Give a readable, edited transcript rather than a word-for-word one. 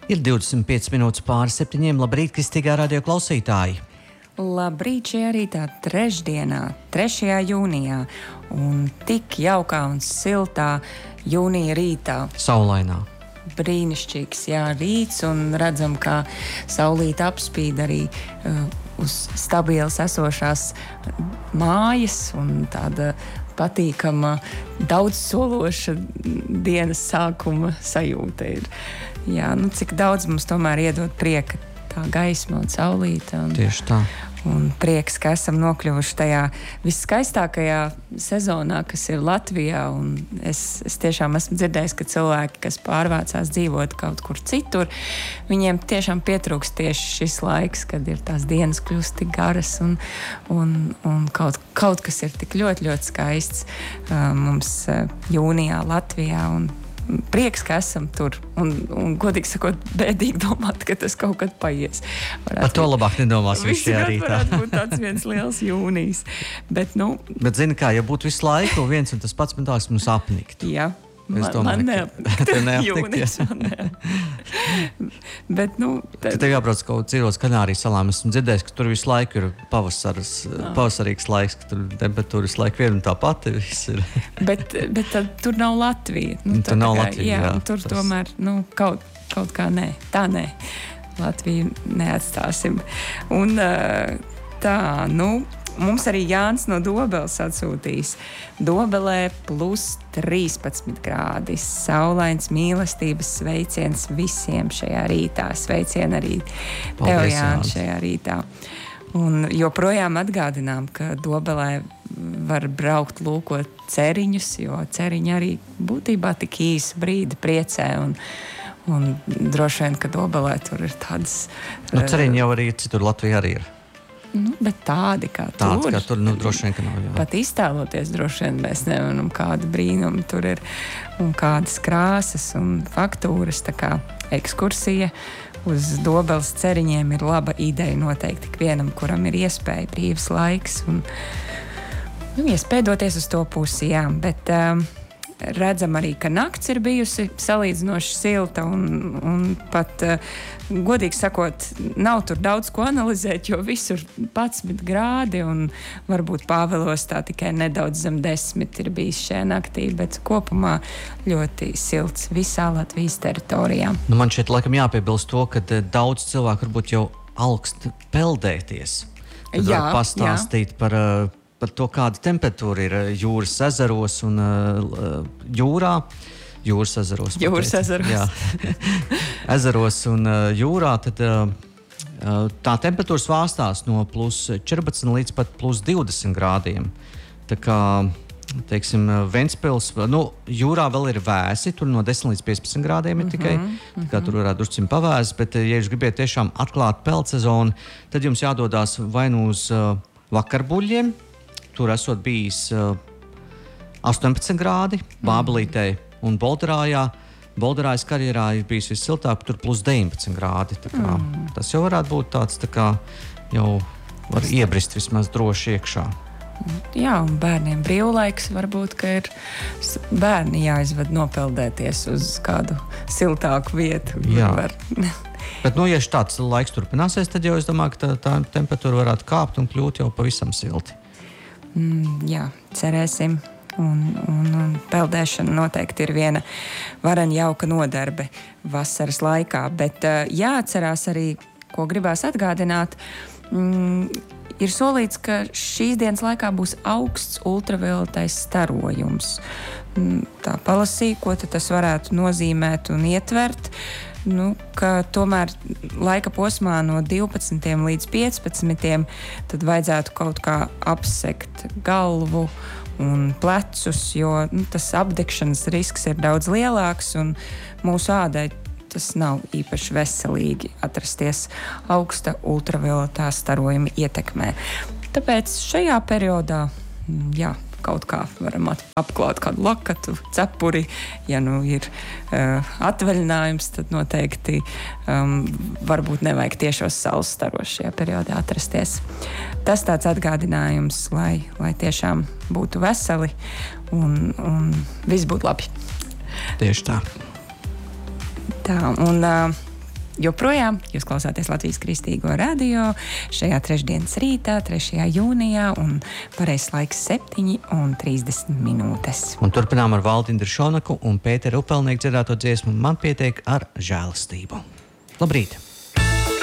Ir 25 minūtes pāri 7. Labrīt, Kristīgā radio klausītāji! Labrīt, šajā rītā trešdienā, 3. jūnijā, un tik jaukā un siltā jūnija rītā. Saulainā. Brīnišķīgs, jā, rīts, un redzam, kā saulīte apspīd arī uz stabilas esošās mājas, un tāda patīkama, daudzsološa dienas sākuma sajūta ir. Jā, nu cik daudz mums tomēr iedod prieka tā gaisma un saulīte. Tieši tā. Un prieks, ka esam nokļuvuši tajā viskaistākajā sezonā, kas ir Latvijā. Un es tiešām esmu dzirdējis, ka cilvēki, kas pārvācās dzīvot kaut kur citur, viņiem tiešām pietrūkst tieši šis laiks, kad ir tās dienas kļūst tik garas un kaut kas ir tik ļoti, ļoti skaists mums jūnijā Latvijā. Un prieks, ka esam tur, un godīgi sakot, bēdīgi domāt, ka tas kaut kad paies. Par to labāk nedomās visu šajā rītā. Varētu būt tāds viens liels jūnijs. Bet zini kā, ja būtu visu laiku viens un tas pats mentāls mums apnikt. Jā. Man jūnijas man Bet, Kad tev jābrauc kaut dzīvos Kanārijas salām, esmu dzirdējis, ka tur visu laiku ir pavasarīgs laiks, ka tur temperatūras laika viena un tā pati viss ir. bet tad tur nav Latvija. Tur nav Latvija, jā. Tur tomēr, kaut kā nē. Tā nē. Latviju neatstāsim. Un mums arī Jānis no Dobeles atsūtīs. Dobelē plus 13 grādi. Saulains mīlestības sveiciens visiem šajā rītā. Sveicien arī tev, Jānis, šajā rītā. Un joprojām atgādinām, ka Dobelē var braukt lūkot ceriņus, jo ceriņi arī būtībā tik īsu brīdi priecē un droši vien, ka Dobelē tur ir tādas... Ceriņi jau arī citur Latvijā arī ir. Bet tādi kā tur. Kā tur, droši vien, ka nav. Jā. Pat iztēloties droši vien mēs nevaram, kāda brīnuma tur ir un kādas krāsas un faktūras. Tā kā ekskursija uz Dobeles ceriņiem ir laba ideja noteikti ikvienam, kuram ir iespēja, brīvs laiks un iespēja doties uz to pusi, jā. Bet redzam arī, ka nakts ir bijusi salīdzinoši silta un pat, godīgi sakot, nav tur daudz ko analizēt, jo visur 11 grādi un varbūt Pāvilos tā tikai nedaudz zem 10 ir bijis šajā naktī, bet kopumā ļoti silts visā Latvijas teritorijā. Man šeit laikam jāpiebilst to, ka daudz cilvēku varbūt jau alkst peldēties. Tad var pastāstīt par to, kāda temperatūra ir jūras ezeros un jūrā. Jūras ezeros. Jā. Ezeros un jūrā, tad tā temperatūra svārstās no plus 14 līdz pat plus 20 grādiem. Tā kā, teiksim, Ventspils, jūrā vēl ir vēsi, tur no 10 līdz 15 grādiem ir tikai, tā kā tur varētu drusciņ pavēst, bet ja jūs gribiet tiešām atklāt peldsezonu, tad jums jādodās vai nu uz Vakarbuļļiem. Tur esot bijis 18 grādi, Bābelītē un Bolderājā. Bolderājas karjerā ir bijis vissiltāk, tur plus 19 grādi. Tā kā, tas jau varētu būt tāds, tā kā jau var iebrist vismaz droši iekšā. Jā, un bērniem brīvlaiks varbūt, ka ir bērni jāizved nopeldēties uz kādu siltāku vietu. Jā. Bet, ja tāds laiks turpināsies, tad jau es domāju, ka tā temperatūra varētu kāpt un kļūt jau pavisam silti. Jā, cerēsim. Un peldēšana noteikti ir viena varen jauka nodarbe vasaras laikā. Bet jāatcerās arī, ko gribās atgādināt, ir solīts, ka šīs dienas laikā būs augsts ultravioletais starojums. Tā palasīja, ko tas varētu nozīmēt un ietvert. Ka tomēr laika posmā no 12 līdz 15 tad vajadzētu kaut kā apsekt galvu un plecus, jo tas apdegšanas risks ir daudz lielāks un mūsu ādai tas nav īpaši veselīgi atrasties augsta ultravioletā starojuma ietekmē. Tāpēc šajā periodā, kaut kā varam apklāt kādu lakatu, cepuri. Ja ir atvaļinājums, tad noteikti varbūt nevajag tiešos saules staros šajā periodā atrasties. Tas tāds atgādinājums, lai tiešām būtu veseli un viss būtu labi. Tieši tā. Tā, un joprojām jūs klausāties Latvijas Kristīgo radio šajā trešdienas rītā, 3. jūnijā, un pareizs laiks 7:30. Un turpinām ar Valdindu Šonaku un Pēteru Upelnieku dziedāto dziesmu Man pietiek ar žēlastību. Labrīt!